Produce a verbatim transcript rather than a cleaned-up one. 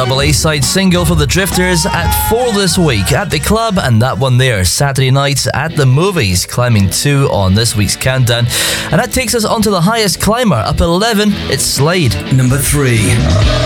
double A-side single for the Drifters at four this week at the club, and that one there, Saturday night at the movies, climbing two on this week's countdown. And that takes us on to the highest climber, up eleven, it's Slade. Number three.